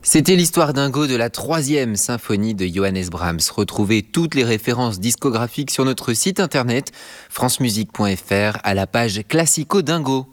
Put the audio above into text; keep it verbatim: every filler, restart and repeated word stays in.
C'était l'histoire dingo de la troisième symphonie de Johannes Brahms. Retrouvez toutes les références discographiques sur notre site internet francemusique point f r à la page Classico Dingo.